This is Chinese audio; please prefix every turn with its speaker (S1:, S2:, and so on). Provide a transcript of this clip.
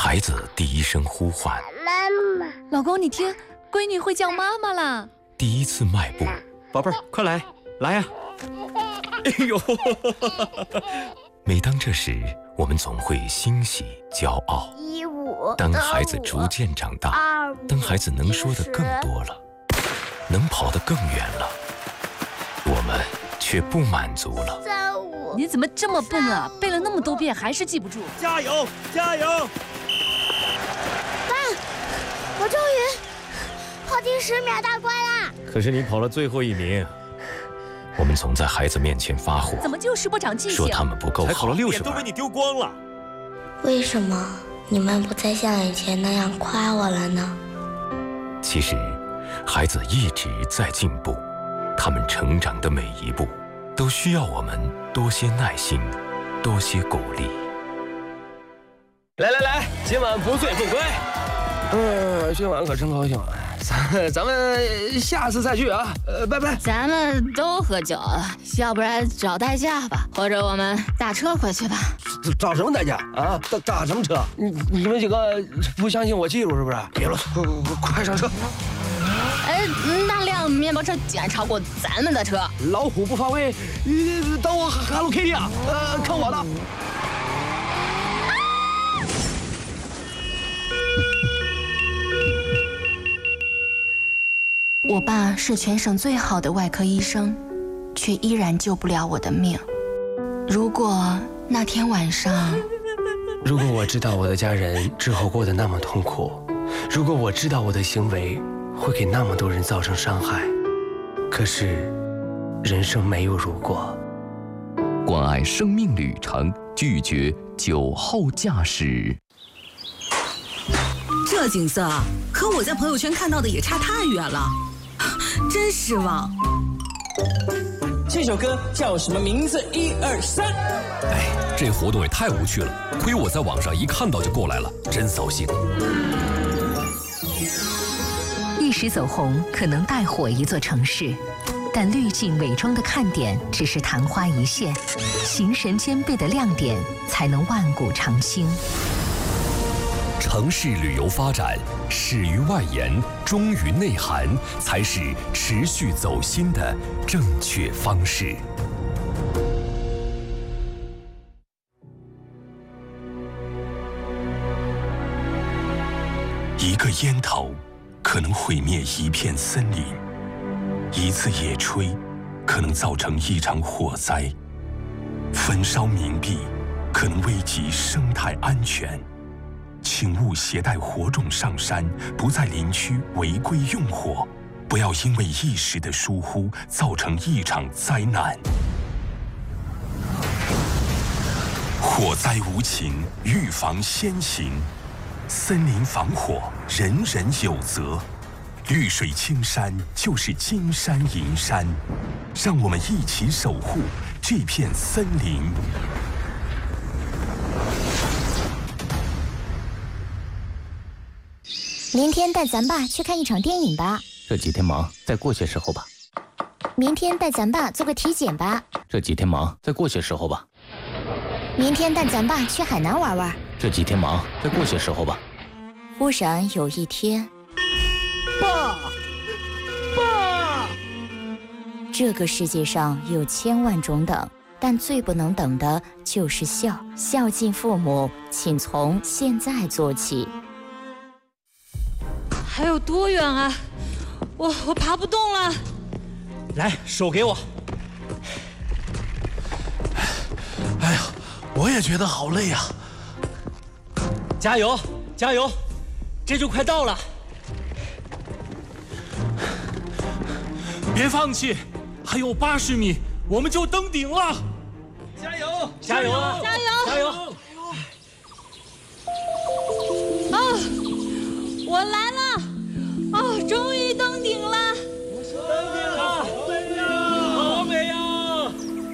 S1: 孩子第一声呼唤，
S2: 妈妈。
S3: 老公，你听，闺女会叫妈妈啦。
S1: 第一次迈步，
S4: 宝贝儿，快来，来呀！哎呦！
S1: 每当这时，我们总会欣喜骄傲。当孩子逐渐长大，当孩子能说的更多了，能跑得更远了，我们却不满足了。
S3: 你怎么这么笨啊？背了那么多遍还是记不住？
S4: 加油，加油！
S2: 爸，我终于跑进10秒大关啦！
S4: 可是你跑了最后1名。
S1: 我们总在孩子面前发火，
S3: 怎么就是不长记性？
S1: 说他们不够好，
S4: 才考了60分，都被你丢光了。
S2: 为什么你们不再像以前那样夸我了呢？
S1: 其实，孩子一直在进步，他们成长的每一步，都需要我们多些耐心，多些鼓励。
S5: 来来来，今晚不醉不归。今晚可真高兴啊！咱们下次再聚啊！拜拜。
S6: 咱们都喝酒了，要不然找代驾吧，或者我们打车回去吧。
S5: 找什么代驾啊？打什么车？你们几个不相信我技术是不是？别啰嗦，快上车！
S6: 那辆面包车竟然超过咱们的车！
S5: 老虎不发威，等我Hello Kitty啊！看我的！
S6: 我爸是全省最好的外科医生，却依然救不了我的命。如果那天晚上，
S5: 如果我知道我的家人之后过得那么痛苦，如果我知道我的行为会给那么多人造成伤害，可是人生没有如果。
S7: 关爱生命旅程，拒绝酒后驾驶。
S8: 这景色啊，和我在朋友圈看到的也差太远了，真失望。
S9: 这首歌叫什么名字？1、2、3。
S7: 哎，这活动也太无趣了，亏我在网上一看到就过来了，真扫兴。
S10: 一时走红可能带火一座城市，但滤镜伪装的看点只是昙花一现，形神兼备的亮点才能万古长青。
S7: 城市旅游发展，始于外延，忠于内涵，才是持续走心的正确方式。
S1: 一个烟头可能毁灭一片森林，一次野炊可能造成一场火灾，焚烧冥币可能危及生态安全。请勿携带火种上山，不在林区违规用火，不要因为一时的疏忽造成一场灾难。火灾无情，预防先行。森林防火，人人有责。绿水青山就是金山银山，让我们一起守护这片森林。
S11: 明天带咱爸去看一场电影吧。
S12: 这几天忙，再过些时候吧。
S11: 明天带咱爸做个体检吧。
S12: 这几天忙，再过些时候吧。
S11: 明天带咱爸去海南玩玩。
S12: 这几天忙，再过些时候吧。
S11: 忽然有一天，
S9: 爸，
S11: 这个世界上有千万种等，但最不能等的就是孝。孝敬父母，请从现在做起。
S3: 还有多远啊？我爬不动了。
S4: 来，手给我。哎呀，我也觉得好累呀。加油，加油，这就快到了。别放弃，还有80米，我们就登顶了。加油，加油，
S3: 加油，加油！